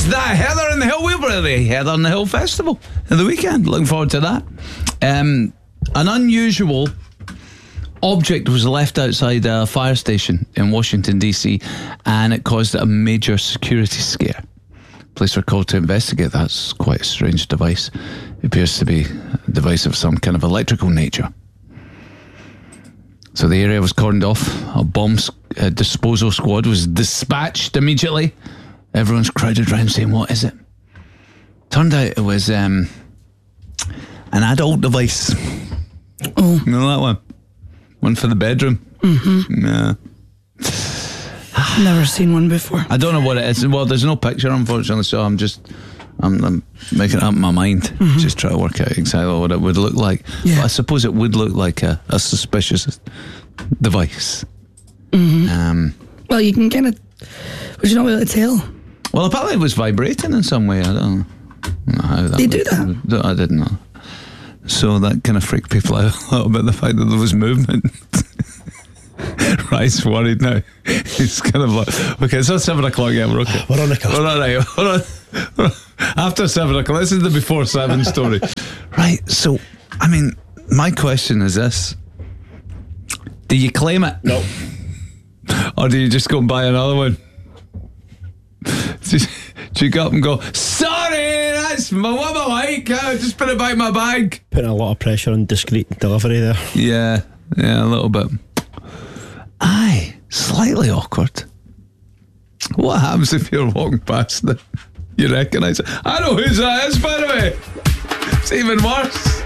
is the Heather in the Hill. We'll be at the Heather in the Hill Festival in the weekend. Looking forward to that. An unusual object was left outside a fire station in Washington, D.C., and it caused a major security scare. Police were called to investigate. That's quite a strange device. It appears to be a device of some kind of electrical nature. So the area was cordoned off. A bomb disposal squad was dispatched immediately. Everyone's crowded around saying, what is it? Turned out it was an adult device. Oh. You know that one? One for the bedroom. Mm-hmm. Yeah. Never seen one before. I don't know what it is. Well, there's no picture, unfortunately, so I'm making it up in my mind. Mm-hmm. Just try to work out exactly what it would look like. Yeah. But I suppose it would look like a suspicious device. Mm-hmm. Well, you can kind of... Would you not be able to tell? Well, apparently it was vibrating in some way. I don't know how that They do that? I didn't know. So that kind of freaked people out a little bit, the fact that there was movement. Ryan's worried now. He's kind of like, okay, it's not 7 o'clock yet, we're okay. We're on the cusp. We're all right. We're on. After 7 o'clock, this is the before 7 story. Right, so, I mean, my question is this. Do you claim it? No. Or do you just go and buy another one? Do you go up and go, sorry, that's what I like, I just put it back in my bag? Putting a lot of pressure on discreet delivery there. Yeah, a little bit. Aye, slightly awkward. What happens if you're walking past them? You recognise it? I know whose that is, by the way. It's even worse.